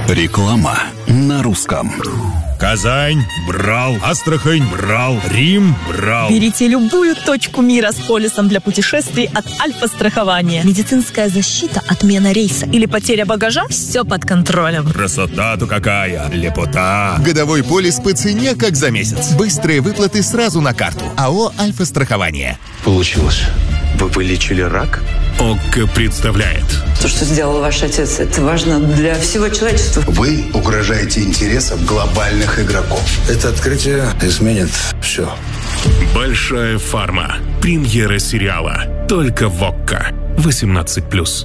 Реклама на русском. Казань брал, Астрахань брал, Рим брал. Берите любую точку мира с полисом для путешествий от Альфа-страхования. Медицинская защита, отмена рейса или потеря багажа – все под контролем. Красота-то какая, лепота. Годовой полис по цене, как за месяц. Быстрые выплаты сразу на карту. АО «Альфа-страхование». Получилось. Вы вылечили рак? ОККО представляет. То, что сделал ваш отец, это важно для всего человечества. Вы угрожаете интересам глобальных игроков. Это открытие изменит все. Большая фарма. Премьера сериала. Только в ОККО. 18+.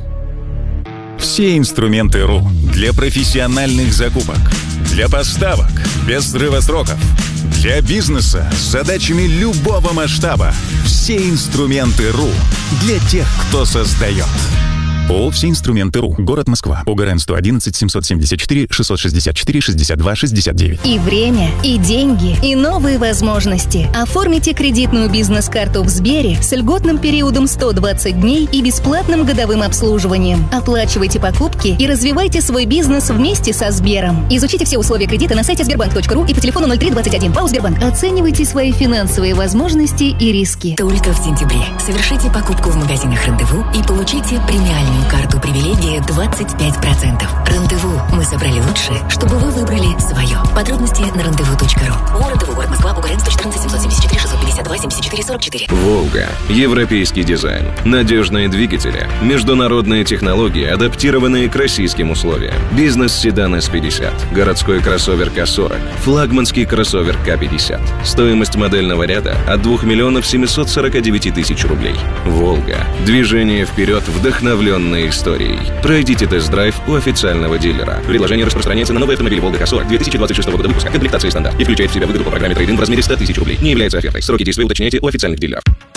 Все инструменты РУ для профессиональных закупок, для поставок без срыва сроков, для бизнеса с задачами любого масштаба. Все инструменты РУ для тех, кто создает. ООО «Все инструменты РУ». Город Москва. ОГРН 111 774 664 62 69. И время, и деньги, и новые возможности. Оформите кредитную бизнес-карту в Сбере с льготным периодом 120 дней и бесплатным годовым обслуживанием. Оплачивайте покупки и развивайте свой бизнес вместе со Сбером. Изучите все условия кредита на сайте sberbank.ru и по телефону 0321. ПАО «Сбербанк». Оценивайте свои финансовые возможности и риски. Только в сентябре совершите покупку в магазинах «Рандеву» и получите премиальную карту привилегия 25%. «Рандеву». Мы собрали лучшее, чтобы вы выбрали свое. Подробности на randevu.ru. ООО «Рандеву», город Москва, УГРН 114 774 652 74 44. «Волга». Европейский дизайн, надежные двигатели, международные технологии, адаптированные к российским условиям. Бизнес-седан С-50, городской кроссовер К-40, флагманский кроссовер К-50. Стоимость модельного ряда от 2 миллионов 749 тысяч рублей. «Волга». Движение вперед, вдохновленное историей. Пройдите тест-драйв у официального дилера. Предложение распространяется на новый автомобиль «Волга К-40» 2026 года выпуска. Комплектация стандарт и включает в себя выгоду по программе трейд-ин в размере 100 тысяч рублей. Не является офертой. Сроки действия уточняйте у официальных дилеров.